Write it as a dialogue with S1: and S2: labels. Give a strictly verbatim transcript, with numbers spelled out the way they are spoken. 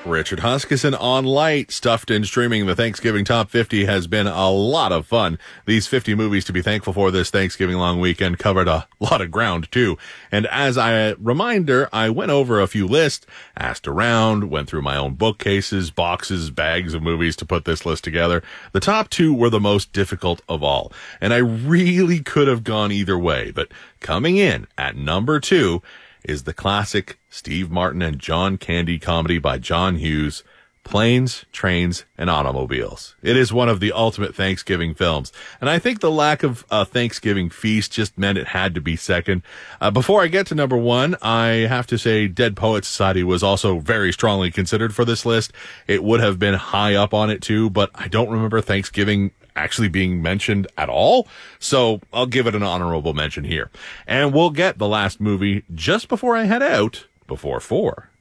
S1: Richard Huskisson on Light, stuffed and streaming. The Thanksgiving Top fifty has been a lot of fun. These fifty movies to be thankful for this Thanksgiving long weekend covered a lot of ground too. And as a reminder, I went over a few lists, asked around, went through my own bookcases, boxes, bags of movies to put this list together. The top two were the most difficult of all, and I really could have gone either way. But coming in at number two is the classic Steve Martin and John Candy comedy by John Hughes, Planes, Trains, and Automobiles. It is one of the ultimate Thanksgiving films, and I think the lack of a Thanksgiving feast just meant it had to be second. Uh, before I get to number one, I have to say Dead Poets Society was also very strongly considered for this list. It would have been high up on it too, but I don't remember Thanksgiving actually being mentioned at all, so I'll give it an honorable mention here. And we'll get the last movie just before I head out, before four.